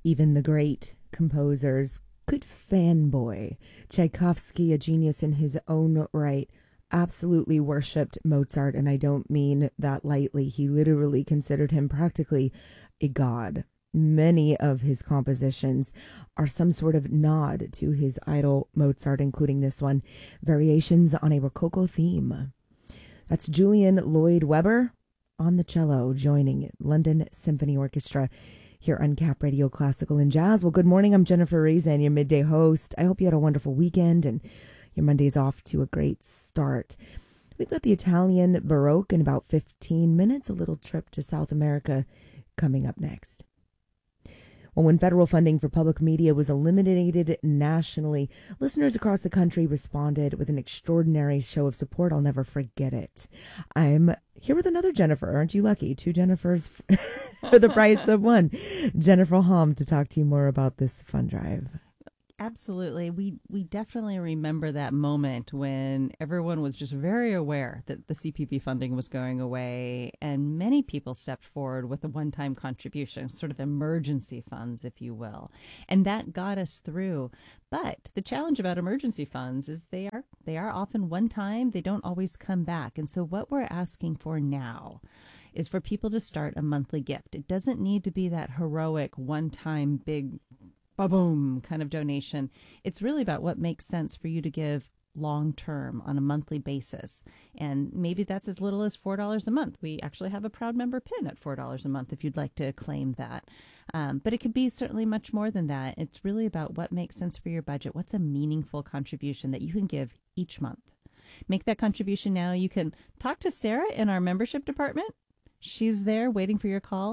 Even the great composers could fanboy. Tchaikovsky, a genius in his own right, absolutely worshipped Mozart, and I don't mean that lightly. He literally considered him practically a god. Many of his compositions are some sort of nod to his idol Mozart, including this one, Variations on a Rococo Theme. That's Julian Lloyd Webber on the cello, joining London Symphony Orchestra here on Cap Radio Classical and Jazz. Well, good morning. I'm Jennifer Reyes, your midday host. I hope you had a wonderful weekend and your Monday's off to a great start. We've got the Italian Baroque in about 15 minutes, a little trip to South America coming up next. Well, when federal funding for public media was eliminated nationally, listeners across the country responded with an extraordinary show of support. I'll never forget it. I'm here with another Jennifer. Aren't you lucky? Two Jennifers for the price of one. Jennifer Hom to talk to you more about this fund drive. Absolutely. We definitely remember that moment when everyone was just very aware that the CPP funding was going away, and many people stepped forward with a one-time contribution, sort of emergency funds, if you will. And that got us through. But the challenge about emergency funds is they are often one-time. They don't always come back. And so what we're asking for now is for people to start a monthly gift. It doesn't need to be that heroic one-time big ba-boom kind of donation. It's really about what makes sense for you to give long term on a monthly basis. And maybe that's as little as $4 a month. We actually have a proud member pin at $4 a month if you'd like to claim that. But it could be certainly much more than that. It's really about what makes sense for your budget. What's a meaningful contribution that you can give each month? Make that contribution now. You can talk to Sarah in our membership department. She's there waiting for your call,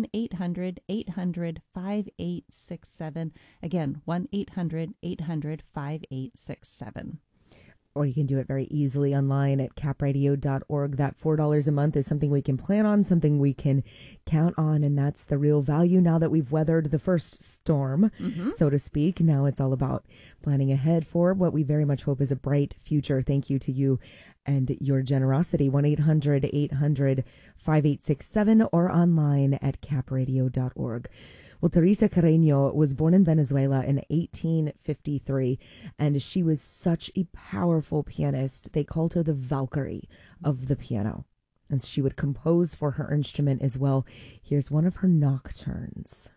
1-800-800-5867. Again, 1-800-800-5867. Or you can do it very easily online at capradio.org. That $4 a month is something we can plan on, something we can count on, and that's the real value now that we've weathered the first storm, so to speak. Now it's all about planning ahead for what we very much hope is a bright future. Thank you to you and your generosity. 1-800-800-5867 or online at capradio.org. Well, Teresa Carreño was born in Venezuela in 1853, and she was such a powerful pianist. They called her the Valkyrie of the piano, and she would compose for her instrument as well. Here's one of her nocturnes.